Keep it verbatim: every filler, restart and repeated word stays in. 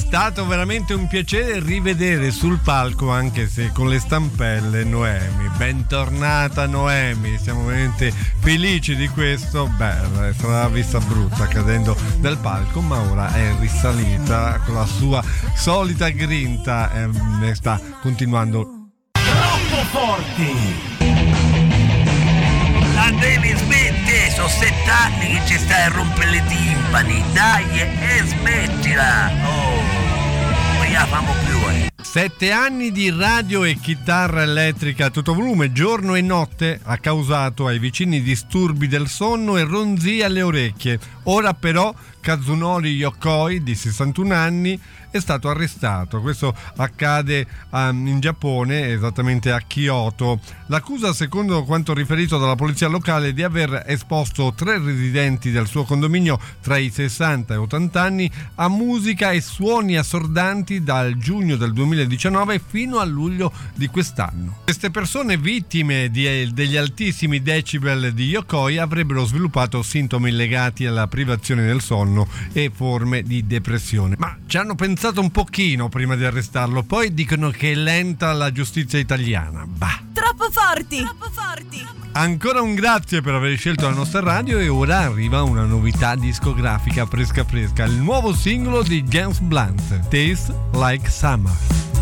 stato veramente un piacere rivedere sul palco, anche se con le stampelle, Noemi. Bentornata Noemi, siamo veramente felici di questo. Beh, sarà vista brutta cadendo dal palco, ma ora è risalita con la sua solita grinta e sta continuando. Troppo forti! La devi smettere, sono sett'anni che ci stai a rompere le timpani, dai e smettila! Oh, non la famo più, eh! Sette anni di radio e chitarra elettrica a tutto volume, giorno e notte, ha causato ai vicini disturbi del sonno e ronzii alle orecchie. Ora però Kazunori Yokoi, di sessantuno anni, è stato arrestato. Questo accade um, in Giappone, esattamente a Kyoto. L'accusa, secondo quanto riferito dalla polizia locale, è di aver esposto tre residenti del suo condominio tra i sessanta e ottanta anni a musica e suoni assordanti dal giugno del duemiladiciannove fino a luglio di quest'anno. Queste persone, vittime di, degli altissimi decibel di Yokoi, avrebbero sviluppato sintomi legati alla privazione del sonno e forme di depressione. Ma ci hanno pensato un pochino prima di arrestarlo, poi dicono che è lenta la giustizia italiana. Bah. Troppo forti! Troppo forti! Ancora un grazie per aver scelto la nostra radio, e ora arriva una novità discografica fresca fresca, il nuovo singolo di James Blunt, Taste Like Summer.